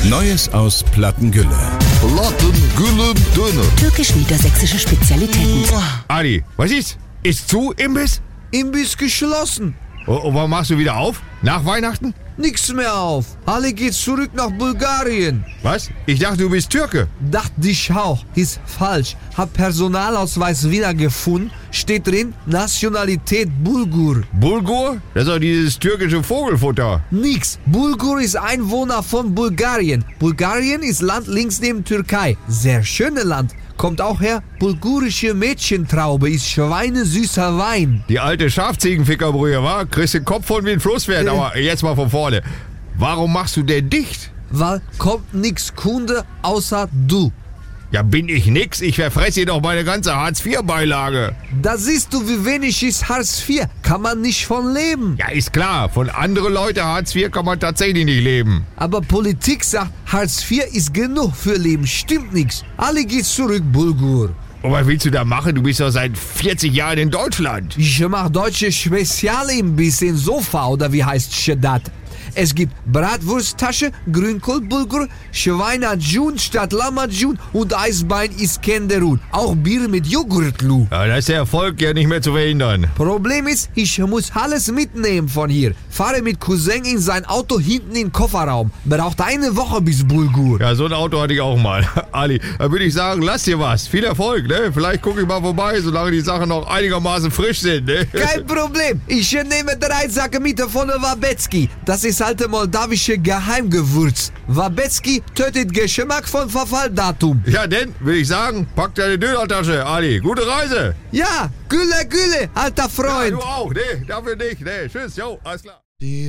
Neues aus Plattengülle. Plattengülle Döner. Türkisch-niedersächsische Spezialitäten. Ali, was ist? Ist zu, Imbiss? Imbiss geschlossen. Und warum machst du wieder auf? Nach Weihnachten? Nix mehr auf. Alle geht zurück nach Bulgarien. Was? Ich dachte, du bist Türke. Dachte ich auch. Ist falsch. Hab Personalausweis wieder gefunden. Steht drin, Nationalität Bulgur. Bulgur? Das ist doch dieses türkische Vogelfutter. Nix. Bulgur ist Einwohner von Bulgarien. Bulgarien ist Land links neben Türkei. Sehr schönes Land. Kommt auch her, bulgurische Mädchentraube ist schweinesüßer Wein. Die alte Schafziegenfickerbrühe, wa? Kriegst den Kopf von wie ein Flusspferd, aber jetzt mal von vorne. Warum machst du denn dicht? Weil kommt nix Kunde außer du. Ja, bin ich nix. Ich verfresse dir doch meine ganze Hartz-IV-Beilage. Da siehst du, wie wenig ist Hartz IV. Kann man nicht von leben. Ja, ist klar. Von anderen Leuten Hartz IV kann man tatsächlich nicht leben. Aber Politik sagt, Hartz IV ist genug für Leben. Stimmt nix. Alle geht zurück, Bulgur. Und was willst du da machen? Du bist doch seit 40 Jahren in Deutschland. Ich mach deutsche Spezialimbiss in Sofa, oder wie heißt das? Es gibt Bratwursttasche, Grünkohl-Bulgur, Schweinajun statt Lamajun und Eisbein Iskenderun. Auch Bier mit Joghurtlu. Ja, da ist der Erfolg ja nicht mehr zu verhindern. Problem ist, ich muss alles mitnehmen von hier. Fahre mit Cousin in sein Auto hinten in den Kofferraum. Braucht eine Woche bis Bulgur. Ja, so ein Auto hatte ich auch mal. Ali, da würde ich sagen, lass dir was. Viel Erfolg, ne? Vielleicht gucke ich mal vorbei, solange die Sachen noch einigermaßen frisch sind, ne? Kein Problem. Ich nehme 3 Säcke mit von der Wabecki. Das ist alte moldawische Geheimgewürz. Wabecki tötet Geschmack von Verfalldatum. Ja, denn, würde ich sagen, pack deine Dönertasche, Ali. Gute Reise. Ja, Gülle, alter Freund. Ja, du auch, ne? Dafür nicht, ne? Tschüss, jo, alles klar.